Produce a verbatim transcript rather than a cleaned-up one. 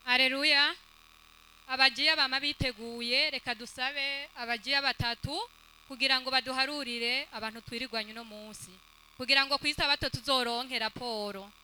Haleluya. Abagiye bama biteguye, reka dusabe abagiye batatu kugira ngo baduharurire abantu twirirwanye no munsi, kugira ngo kwisabato tuzoronke raporo.